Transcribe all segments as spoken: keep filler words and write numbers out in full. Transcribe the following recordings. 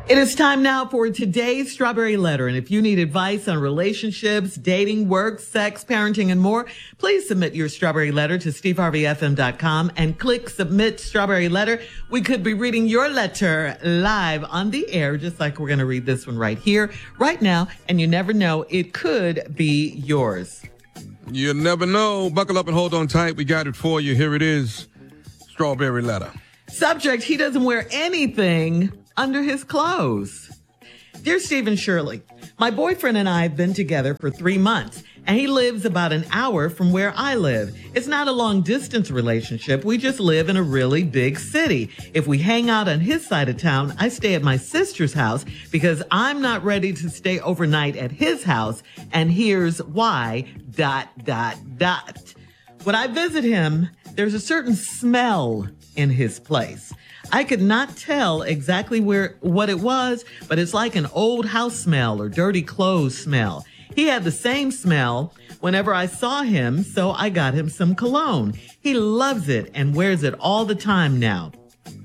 It is time now for today's Strawberry Letter. And if you need advice on relationships, dating, work, sex, parenting, and more, please submit your Strawberry Letter to steve harvey f m dot com and click Submit Strawberry Letter. We could be reading your letter live on the air, just like we're going to read this one right here, right now. And you never know, it could be yours. You never know. Buckle up and hold on tight. We got it for you. Here it is. Strawberry Letter. Subject, he doesn't wear anything under his clothes. Dear Stephen Shirley, my boyfriend and I have been together for three months, and he lives about an hour from where I live. It's not a long distance relationship. We just live in a really big city. If we hang out on his side of town, I stay at my sister's house because I'm not ready to stay overnight at his house. And here's why, dot, dot, dot. When I visit him, there's a certain smell in his place. I could not tell exactly where what it was, but it's like an old house smell or dirty clothes smell. He had the same smell whenever I saw him, so I got him some cologne. He loves it and wears it all the time now.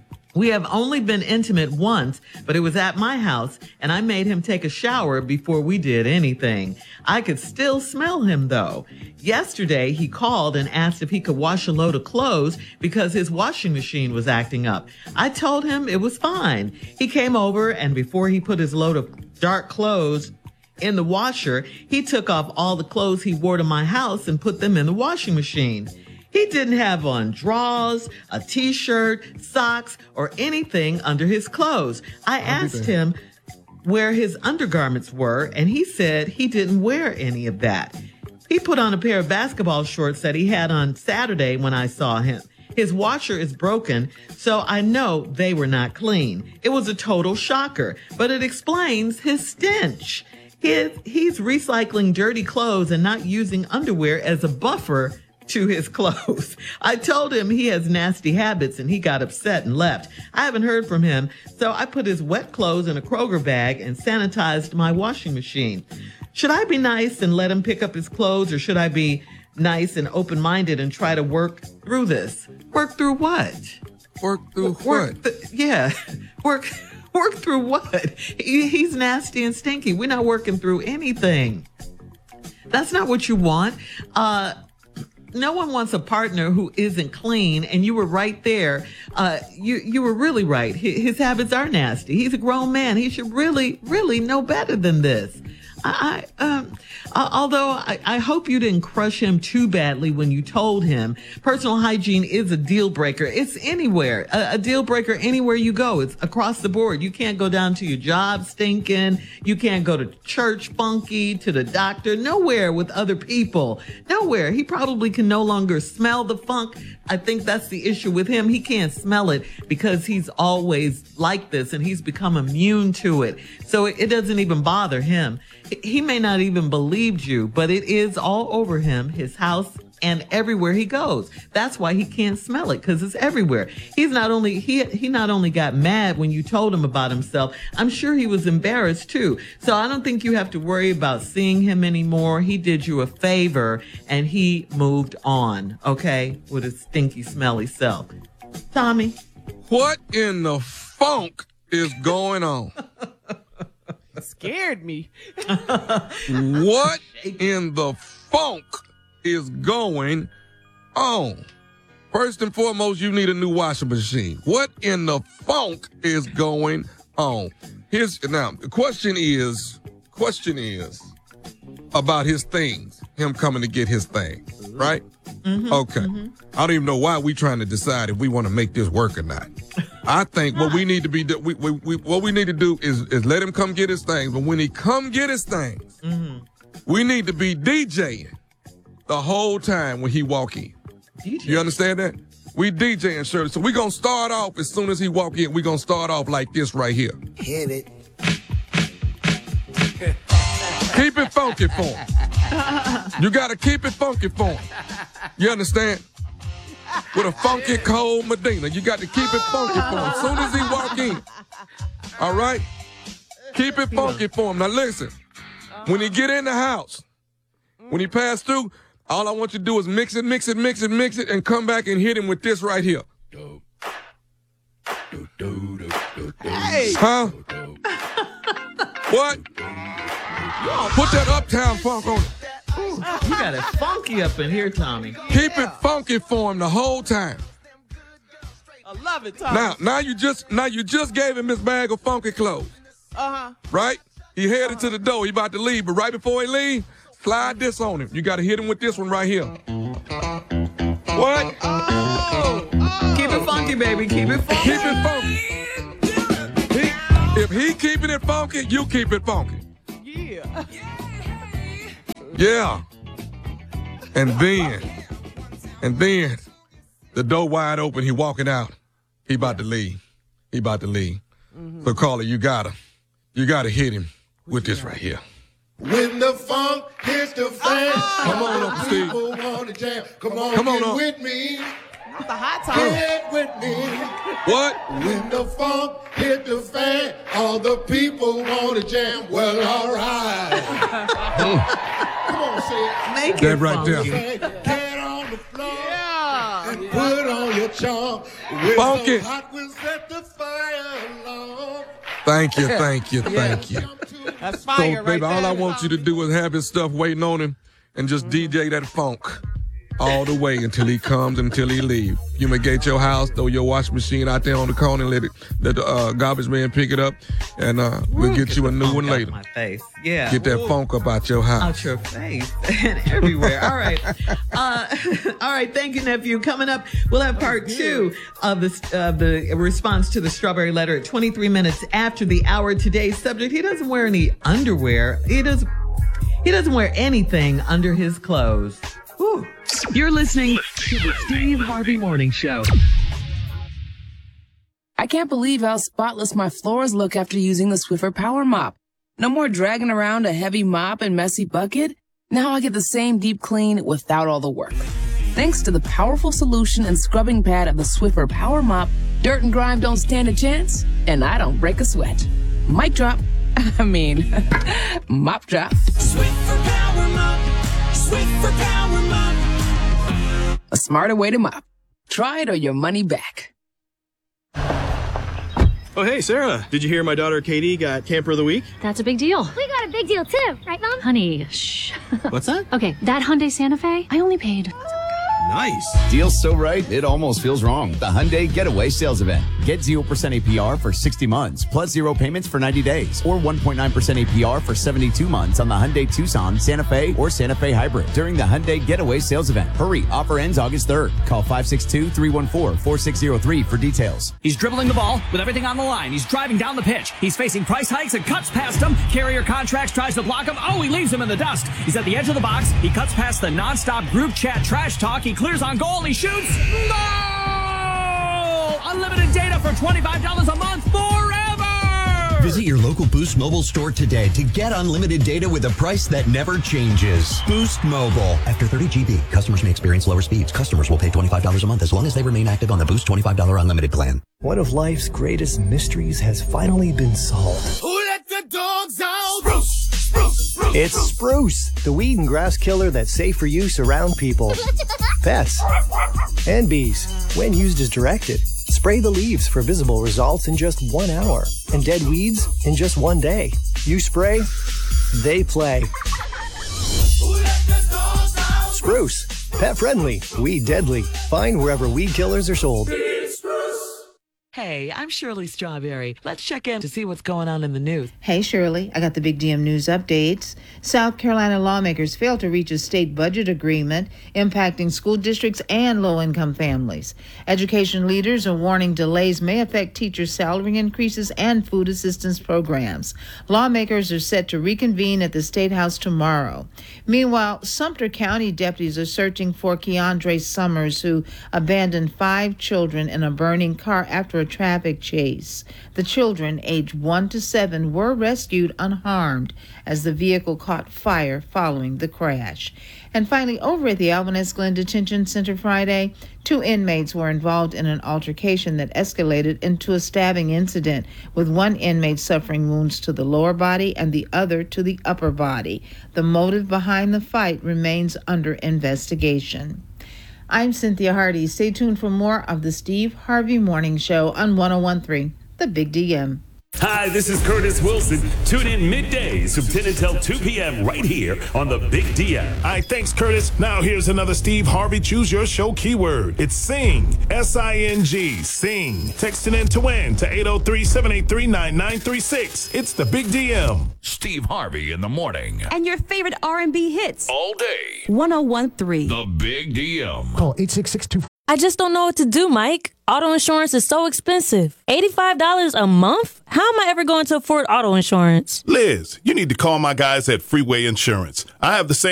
We have only been intimate once, but it was at my house, and I made him take a shower before we did anything. I could still smell him, though. Yesterday, he called and asked if he could wash a load of clothes because his washing machine was acting up. I told him it was fine. He came over, and before he put his load of dark clothes in the washer, he took off all the clothes he wore to my house and put them in the washing machine. He didn't have on drawers, a t-shirt, socks, or anything under his clothes. I asked him where his undergarments were, and he said he didn't wear any of that. He put on a pair of basketball shorts that he had on Saturday when I saw him. His washer is broken, so I know they were not clean. It was a total shocker, but it explains his stench. His, he's recycling dirty clothes and not using underwear as a buffer to his clothes. I told him he has nasty habits and he got upset and left. I haven't heard from him, so I put his wet clothes in a Kroger bag and sanitized my washing machine. Should I be nice and let him pick up his clothes, or should I be nice and open-minded and try to work through this? Work through what? Work through work what? Th- yeah. Work work through what? He, he's nasty and stinky. We're not working through anything. That's not what you want. Uh, No one wants a partner who isn't clean, and you were right there. Uh, you you were really right. His, his habits are nasty. He's a grown man. He should really, really know better than this. I, I um, uh, although I, I hope you didn't crush him too badly when you told him. Personal hygiene is a deal breaker. It's anywhere, a, a deal breaker anywhere you go. It's across the board. You can't go down to your job stinking. You can't go to church funky, to the doctor, nowhere with other people. Nowhere. He probably can no longer smell the funk. I think that's the issue with him. He can't smell it because he's always like this and he's become immune to it. So it, it doesn't even bother him. He may not even believed you, but it is all over him, his house, and everywhere he goes. That's why he can't smell it, because it's everywhere. He's not only he he not only got mad when you told him about himself, I'm sure he was embarrassed too. So I don't think you have to worry about seeing him anymore. He did you a favor and he moved on, okay, with his stinky, smelly self. Tommy? What in the funk is going on? Scared me. What in the funk is going on? First and foremost, you need a new washing machine. What in the funk is going on? Here's now the question is, question is about his things, him coming to get his things, right? Mm-hmm, okay. Mm-hmm. I don't even know why we trying to decide if we want to make this work or not. I think what we need to be, we, we, we, what we need to do is, is let him come get his things. But when he come get his things, mm-hmm. we need to be DJing the whole time when he walk in. D J. You understand that? We DJing, Shirley. So we going to start off as soon as he walk in. we going to start off like this right here. Hit it. Keep it funky for him. You got to keep it funky for him. You understand? With a funky cold Medina. You got to keep it funky for him. As soon as he walk in. All right? Keep it funky for him. Now listen. When he get in the house, when he pass through, all I want you to do is mix it, mix it, mix it, mix it, and come back and hit him with this right here. Hey. Huh? What? Put that Uptown Funk on it. Ooh, you got it funky up in here, Tommy. Keep it funky for him the whole time. I love it, Tommy. Now, now you just now you just gave him his bag of funky clothes. Uh-huh. Right? He headed uh-huh. to the door. He about to leave, but right before he leave, slide this on him. You got to hit him with this one right here. What? Oh, oh. Keep it funky, baby. Keep it funky. Keep it funky. He, if he keeping it funky, you keep it funky. Yeah. Yeah. And then, and then, the door wide open, he walking out. He about to leave. He about to leave. Mm-hmm. So, Carla, you gotta, you gotta hit him with this right here. When the funk hits the fan, oh. Come on up, Steve. People want to jam. Come on, Come on get up. with me. The hot time. Get with me. What? When the funk hit the fan, all the people want to jam. Well, all right. Come on, say it. Make that it right funky. there. Get on the floor. Yeah. And put on your charm. Funky. So hot will set the fire along. Thank you, thank you, Yeah. thank you. That's So, fire right baby, there. all I want you to do is have his stuff waiting on him and just D J that funk all the way until he comes, until he leaves. You may get your house, throw your washing machine out there on the corner and let it, let the uh, garbage man pick it up, and uh, we'll get you a new one later. My face. Yeah. Get that funk up out your house. Out your face and everywhere. All right. Uh, all right. Thank you, nephew. Coming up, we'll have part two of the, uh, the response to the strawberry letter at twenty-three minutes after the hour. Today's subject, he doesn't wear any underwear. He doesn't, he doesn't wear anything under his clothes. Whew. You're listening to the Steve Harvey Morning Show. I can't believe how spotless my floors look after using the Swiffer Power Mop. No more dragging around a heavy mop and messy bucket. Now I get the same deep clean without all the work. Thanks to the powerful solution and scrubbing pad of the Swiffer Power Mop, dirt and grime don't stand a chance, and I don't break a sweat. Mic drop. I mean, mop drop. Swiffer Power Mop. Swiffer Power Mop. A smarter way to mop. Try it or your money back. Oh, hey, Sarah. Did you hear my daughter Katie got Camper of the Week? That's a big deal. We got a big deal too, right, Mom? Honey, shh. What's that? Okay, that Hyundai Santa Fe, I only paid. Nice. Deal's so right, it almost feels wrong. The Hyundai Getaway Sales Event. Get zero percent A P R for sixty months, plus zero payments for ninety days, or one point nine percent A P R for seventy-two months on the Hyundai Tucson, Santa Fe, or Santa Fe Hybrid during the Hyundai Getaway Sales Event. Hurry, offer ends August third. Call five six two, three one four, four six zero three for details. He's dribbling the ball with everything on the line. He's driving down the pitch. He's facing price hikes and cuts past him. Carrier Contracts tries to block him. Oh, he leaves him in the dust. He's at the edge of the box. He cuts past the nonstop group chat trash talk. He clears on goal. He shoots. Goal! Unlimited data for twenty-five dollars a month forever! Visit your local Boost Mobile store today to get unlimited data with a price that never changes. Boost Mobile. After thirty gigabytes, customers may experience lower speeds. Customers will pay twenty-five dollars a month as long as they remain active on the Boost twenty-five dollars unlimited plan. One of life's greatest mysteries has finally been solved. Who let the dogs out? Spruce, spruce, spruce. It's Spruce, the weed and grass killer that's safe for use around people, pets, and bees when used as directed. Spray the leaves for visible results in just one hour and dead weeds in just one day. You spray, they play. Spruce, pet friendly, weed deadly. Find wherever weed killers are sold. Hey, I'm Shirley Strawberry. Let's check in to see what's going on in the news. Hey, Shirley. I got the Big D M News updates. South Carolina lawmakers failed to reach a state budget agreement impacting school districts and low-income families. Education leaders are warning delays may affect teachers' salary increases and food assistance programs. Lawmakers are set to reconvene at the State House tomorrow. Meanwhile, Sumter County deputies are searching for Keandre Summers, who abandoned five children in a burning car after a traffic chase. The children, aged one to seven, were rescued unharmed as the vehicle caught fire following the crash. And finally, over at the Alvarez Glen Detention Center Friday, two inmates were involved in an altercation that escalated into a stabbing incident, with one inmate suffering wounds to the lower body and the other to the upper body. The motive behind the fight remains under investigation. I'm Cynthia Hardy. Stay tuned for more of the Steve Harvey Morning Show on one oh one point three, The Big D M. Hi, this is Curtis Wilson. Tune in middays from ten until two p.m. right here on the Big D M. All right, thanks, Curtis. Now here's another Steve Harvey Choose Your Show keyword. It's sing. S I N G. Sing. Text it in to win to eight oh three, seven eight three, nine nine three six. It's the Big D M. Steve Harvey in the morning. And your favorite R and B hits. All day. one oh one point three. The Big D M. Call eight six six two. I just don't know what to do, Mike. Auto insurance is so expensive. eighty-five dollars a month? How am I ever going to afford auto insurance? Liz, you need to call my guys at Freeway Insurance. I have the same